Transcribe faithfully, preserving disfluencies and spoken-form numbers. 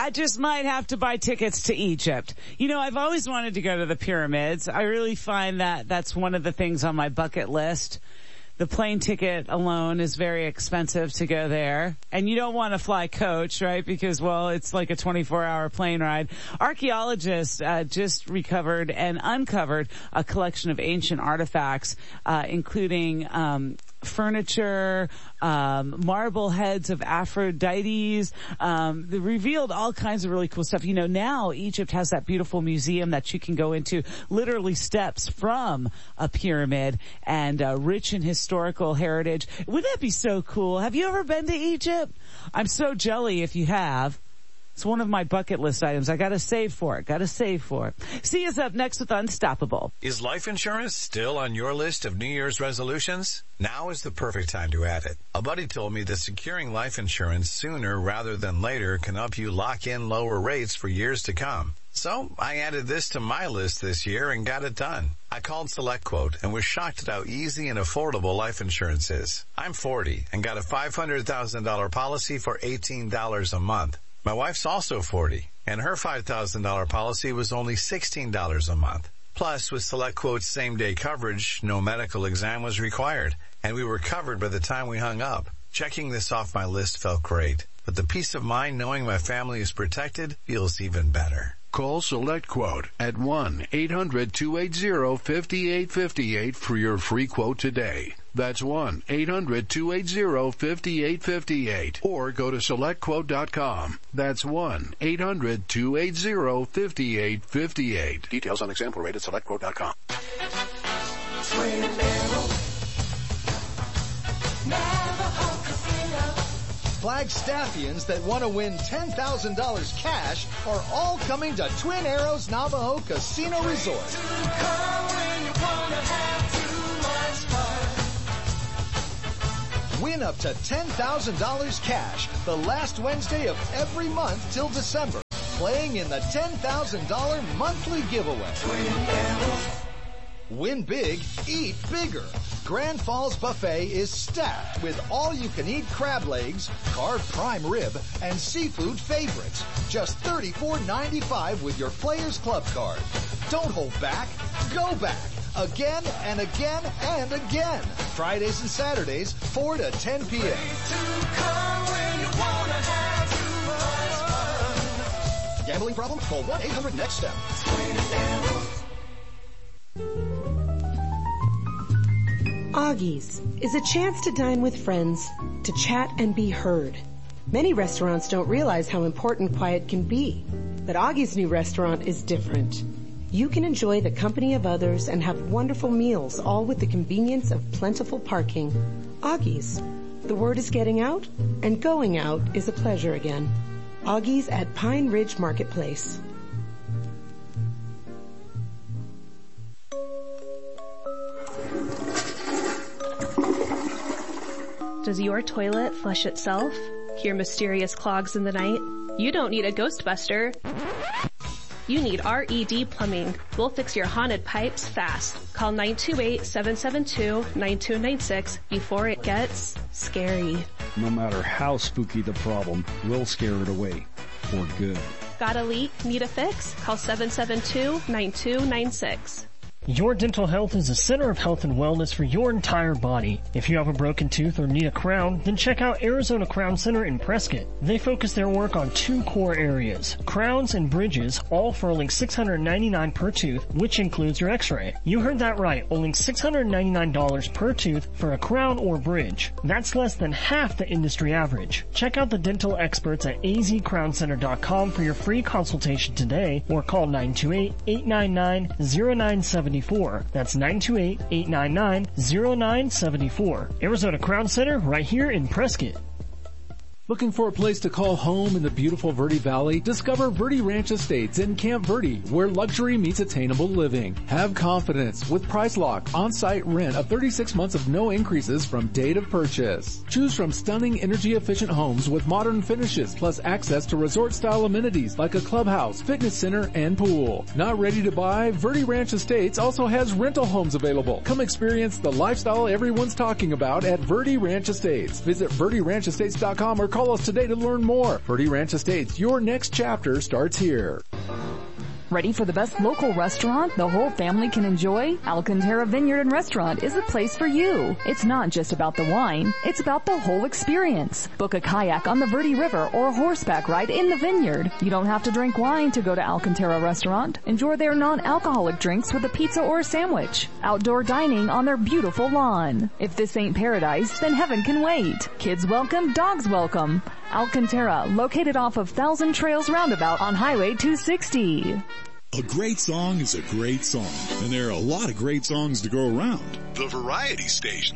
I just might have to buy tickets to Egypt. You know, I've always wanted to go to the pyramids. I really find that that's one of the things on my bucket list. The plane ticket alone is very expensive to go there. And you don't want to fly coach, right? Because, well, it's like a twenty-four hour plane ride. Archaeologists uh, just recovered and uncovered a collection of ancient artifacts, uh, including um furniture, um, marble heads of Aphrodites. Um, they revealed all kinds of really cool stuff. You know, now Egypt has that beautiful museum that you can go into, literally steps from a pyramid, and uh, rich in historical heritage. Wouldn't that be so cool? Have you ever been to Egypt? I'm so jelly if you have. It's one of my bucket list items. I gotta save for it. Gotta save for it. See us up next with Unstoppable. Is life insurance still on your list of New Year's resolutions? Now is the perfect time to add it. A buddy told me that securing life insurance sooner rather than later can help you lock in lower rates for years to come. So I added this to my list this year and got it done. I called SelectQuote and was shocked at how easy and affordable life insurance is. I'm forty and got a five hundred thousand dollars policy for eighteen dollars a month. My wife's also forty, and her five thousand dollars policy was only sixteen dollars a month. Plus, with SelectQuote's same-day coverage, no medical exam was required, and we were covered by the time we hung up. Checking this off my list felt great, but the peace of mind knowing my family is protected feels even better. Call SelectQuote at one eight hundred two eight zero five eight five eight for your free quote today. That's one eight hundred two eight zero five eight five eight. Or go to select quote dot com. That's one eight hundred two eight zero five eight five eight. Details on example rate at select quote dot com. Twin Arrows. Navajo Casino. Flagstaffians that want to win ten thousand dollars cash are all coming to Twin Arrows Navajo Casino Resort. Win up to ten thousand dollars cash the last Wednesday of every month till December, playing in the ten thousand dollars monthly giveaway. Win big, eat bigger. Grand Falls Buffet is stacked with all-you-can-eat crab legs, carved prime rib, and seafood favorites. Just thirty-four ninety-five with your Players Club card. Don't hold back. Go back. Again and again and again. Fridays and Saturdays, four to ten p.m. Gambling problem? Call one eight hundred next step. Augie's is a chance to dine with friends, to chat and be heard. Many restaurants don't realize how important quiet can be, but Augie's new restaurant is different. You can enjoy the company of others and have wonderful meals, all with the convenience of plentiful parking. Augie's. The word is getting out, and going out is a pleasure again. Augie's at Pine Ridge Marketplace. Does your toilet flush itself? Hear mysterious clogs in the night? You don't need a Ghostbuster. You need R E D Plumbing. We'll fix your haunted pipes fast. Call nine two eight, seven seven two, nine two nine six before it gets scary. No matter how spooky the problem, we'll scare it away for good. Got a leak? Need a fix? Call seven seven two, nine two nine six. Your Dental Health is a center of health and wellness for your entire body. If you have a broken tooth or need a crown, then check out Arizona Crown Center in Prescott. They focus their work on two core areas, crowns and bridges, all for only six hundred ninety-nine dollars per tooth, which includes your x-ray. You heard that right, only six hundred ninety-nine dollars per tooth for a crown or bridge. That's less than half the industry average. Check out the dental experts at a z crown center dot com for your free consultation today, or call nine two eight, eight nine nine, zero nine seven four. That's nine two eight, eight nine nine, zero nine seven four. Arizona Crown Center, right here in Prescott. Looking for a place to call home in the beautiful Verde Valley? Discover Verde Ranch Estates in Camp Verde, where luxury meets attainable living. Have confidence with Price Lock, on-site rent of thirty-six months of no increases from date of purchase. Choose from stunning energy-efficient homes with modern finishes, plus access to resort-style amenities like a clubhouse, fitness center, and pool. Not ready to buy? Verde Ranch Estates also has rental homes available. Come experience the lifestyle everyone's talking about at Verde Ranch Estates. Visit verde ranch estates dot com or call us today to learn more. Verde Ranch Estates, your next chapter starts here. Ready for the best local restaurant the whole family can enjoy? Alcantara Vineyard and Restaurant is the place for you. It's not just about the wine, it's about the whole experience. Book a kayak on the Verde River or a horseback ride in the vineyard. You don't have to drink wine to go to Alcantara Restaurant. Enjoy their non-alcoholic drinks with a pizza or a sandwich. Outdoor dining on their beautiful lawn. If this ain't paradise, then heaven can wait. Kids welcome, dogs welcome. Alcantara, located off of Thousand Trails Roundabout on Highway two sixty. A great song is a great song, and there are a lot of great songs to go around. The Variety Station